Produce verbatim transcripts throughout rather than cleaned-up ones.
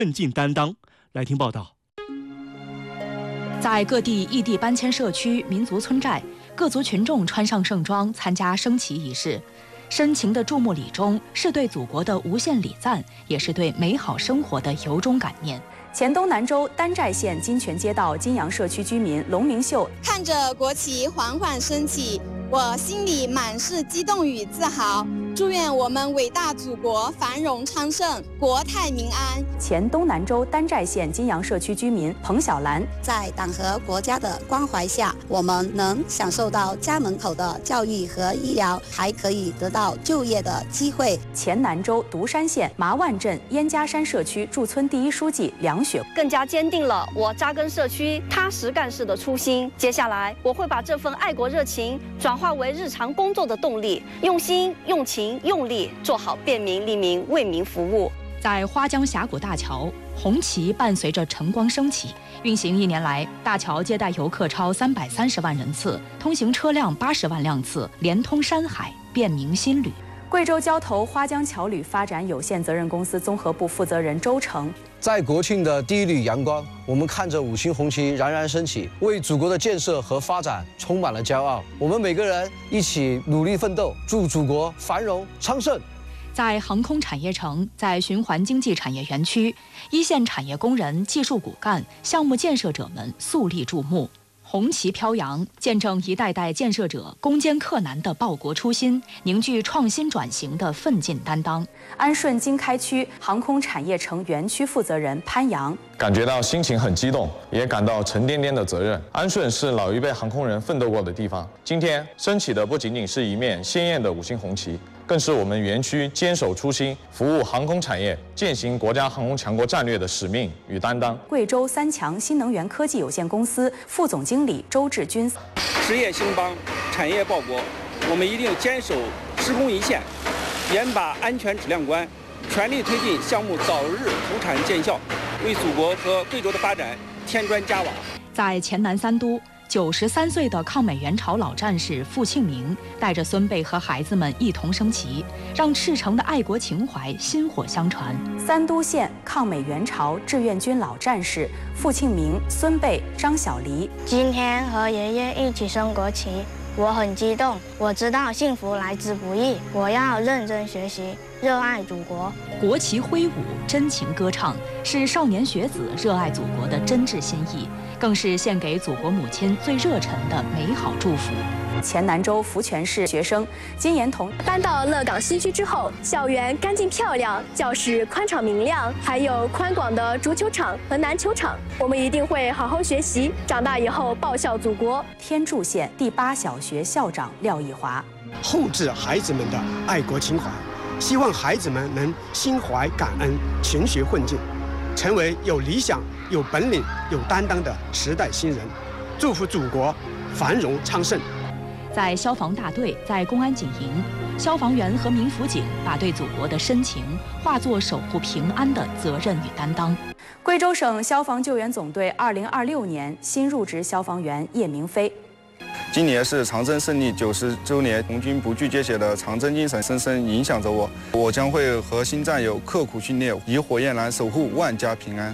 奋进担当。来听报道。 在各地异地搬迁社区、民族村寨，各族群众穿上盛装参加升旗仪式。深情的注目礼中，是对祖国的无限礼赞，也是对美好生活的由衷感念。黔东南州丹寨县金泉街道金阳社区居民龙明秀看着国旗缓缓升起，我心里满是激动与自豪。祝愿我们伟大祖国繁荣昌盛，国泰民安。 黔东南州丹寨县金阳社区居民彭小兰在党和国家的关怀下，我们能享受到家门口的教育和医疗，还可以得到就业的机会。 黔南州独山县麻万镇燕家山社区驻村第一书记梁雪更加坚定了我扎根社区、踏实干事的初心。接下来，我会把这份爱国热情转化为日常工作的动力，用心、用情、用力做好便民、利民、为民服务。 在花江峡谷大桥，红旗伴随着晨光升起。运行一年来，大桥接待游客超三百三十万人次，通行车辆八十万辆次，连通山海，便民心旅。贵州交投花江桥旅发展有限责任公司综合部负责人周成， 在国庆的第一缕阳光，我们看着五星红旗冉冉升起，为祖国的建设和发展充满了骄傲。我们每个人一起努力奋斗，祝祖国繁荣昌盛。 在航空产业城，在循环经济产业园区，一线产业工人、技术骨干、项目建设者们肃立注目。红旗飘扬，见证一代代建设者攻坚克难的报国初心，凝聚创新转型的奋进担当。安顺经开区航空产业城园区负责人潘阳感觉到心情很激动，也感到沉甸甸的责任。安顺是老一辈航空人奋斗过的地方，今天升起的不仅仅是一面鲜艳的五星红旗，更是我们园区坚守初心、服务航空产业、践行国家航空强国战略的使命与担当。 贵州三强新能源科技有限公司副总经理周志军： 实业兴邦，产业报国，我们一定坚守施工一线，严把安全质量关，全力推进项目早日投产见效，为祖国和贵州的发展添砖加瓦。 在黔南三都，九十三岁的抗美援朝老战士傅庆明带着孙辈和孩子们一同升旗，让赤诚的爱国情怀薪火相传。三都县抗美援朝志愿军老战士傅庆明孙辈张小黎： 今天和爷爷一起升国旗，我很激动。我知道幸福来之不易，我要认真学习，热爱祖国。 国旗挥舞，真情歌唱，是少年学子热爱祖国的真挚心意，更是献给祖国母亲最热忱的美好祝福。黔南州福泉市学生金延彤搬到乐港新区之后，校园干净漂亮，教室宽敞明亮，还有宽广的足球场和篮球场。我们一定会好好学习，长大以后报效祖国。 天柱县第八小学校长廖义华： 厚植孩子们的爱国情怀，希望孩子们能心怀感恩，勤学混进，成为有理想、有本领、有担当的时代新人。祝福祖国繁荣昌盛。 在消防大队，在公安警营，消防员和民辅警把对祖国的深情化作守护平安的责任与担当。贵州省消防救援总队二零二六年新入职消防员叶明飞： 今年是长征胜利九十周年，红军不惧艰险的长征精神深深影响着我，我将会和新战友刻苦训练，以火焰蓝守护万家平安。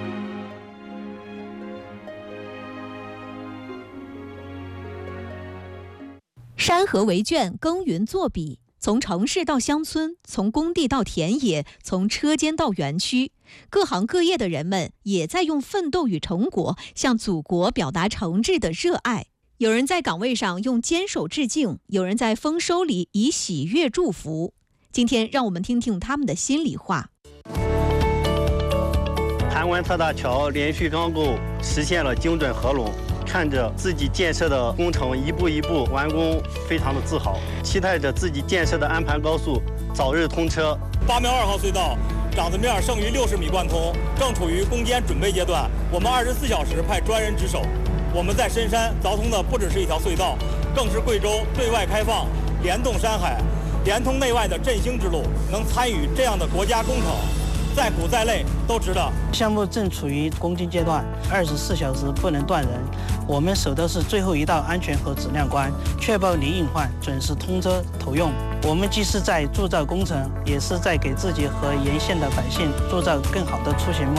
山河为卷，耕耘作笔，从城市到乡村，从工地到田野，从车间到园区，各行各业的人们也在用奋斗与成果向祖国表达诚挚的热爱。有人在岗位上用坚守致敬，有人在丰收里以喜悦祝福。今天让我们听听他们的心里话。 谭湾特大桥连续钢构实现了精准合拢，看着自己建设的工程一步一步完工，非常的自豪，期待着自己建设的安盘高速早日通车。 八苗二号隧道掌子面剩余六十米贯通，正处于攻坚准备阶段，我们二十四小时派专人值守。我们在深山凿通的不只是一条隧道，更是贵州对外开放、联动山海、连通内外的振兴之路。能参与这样的国家工程，再苦再累都值得。 项目正处于攻坚阶段，二十四小时不能断人。我们守的是最后一道安全和质量关，确保零隐患，准时通车投用。我们既是在铸造工程，也是在给自己和沿线的百姓铸造更好的出行梦。